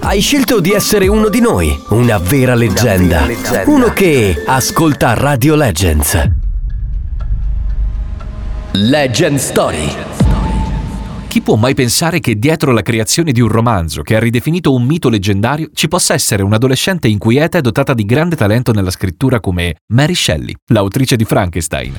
Hai scelto di essere uno di noi, una vera leggenda. Uno che ascolta Radio Legends. Legend Story. Chi può mai pensare che dietro la creazione di un romanzo che ha ridefinito un mito leggendario ci possa essere un'adolescente inquieta e dotata di grande talento nella scrittura come Mary Shelley, l'autrice di Frankenstein?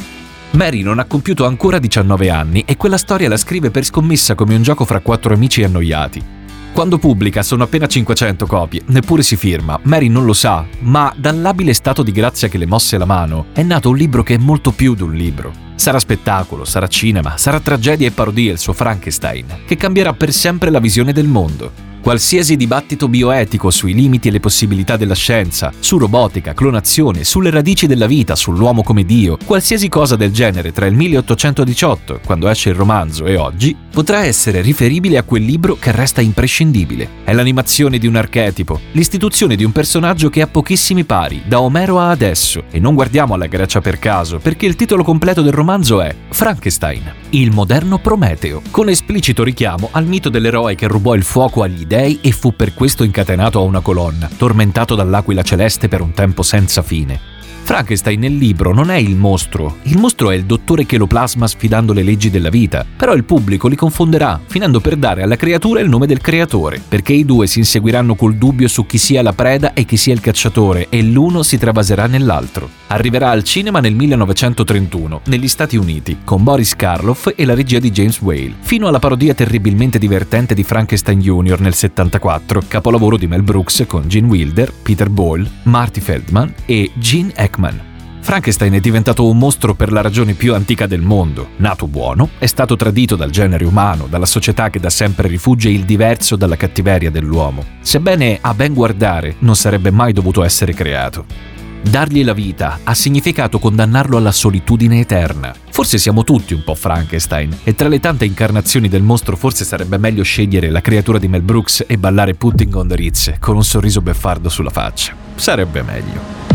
Mary non ha compiuto ancora 19 anni e quella storia la scrive per scommessa come un gioco fra 4 amici annoiati. Quando pubblica sono appena 500 copie, neppure si firma, Mary non lo sa, ma dall'abile stato di grazia che le mosse la mano è nato un libro che è molto più di un libro. Sarà spettacolo, sarà cinema, sarà tragedia e parodia il suo Frankenstein, che cambierà per sempre la visione del mondo. Qualsiasi dibattito bioetico sui limiti e le possibilità della scienza, su robotica, clonazione, sulle radici della vita, sull'uomo come Dio, qualsiasi cosa del genere tra il 1818, quando esce il romanzo, e oggi, potrà essere riferibile a quel libro che resta imprescindibile. È l'animazione di un archetipo, l'istituzione di un personaggio che ha pochissimi pari, da Omero a adesso, e non guardiamo alla Grecia per caso, perché il titolo completo del romanzo è Frankenstein, il moderno Prometeo, con esplicito richiamo al mito dell'eroe che rubò il fuoco agli dei e fu per questo incatenato a una colonna, tormentato dall'aquila celeste per un tempo senza fine. Frankenstein nel libro non è il mostro è il dottore che lo plasma sfidando le leggi della vita, però il pubblico li confonderà, finendo per dare alla creatura il nome del creatore, perché i due si inseguiranno col dubbio su chi sia la preda e chi sia il cacciatore, e l'uno si travaserà nell'altro. Arriverà al cinema nel 1931, negli Stati Uniti, con Boris Karloff e la regia di James Whale, fino alla parodia terribilmente divertente di Frankenstein Jr. nel 74, capolavoro di Mel Brooks con Gene Wilder, Peter Boyle, Marty Feldman e Gene Hackman. Frankenstein è diventato un mostro per la ragione più antica del mondo. Nato buono, è stato tradito dal genere umano, dalla società che da sempre rifugge il diverso dalla cattiveria dell'uomo. Sebbene, a ben guardare, non sarebbe mai dovuto essere creato. Dargli la vita ha significato condannarlo alla solitudine eterna. Forse siamo tutti un po' Frankenstein, e tra le tante incarnazioni del mostro forse sarebbe meglio scegliere la creatura di Mel Brooks e ballare Putting on the Ritz con un sorriso beffardo sulla faccia. Sarebbe meglio.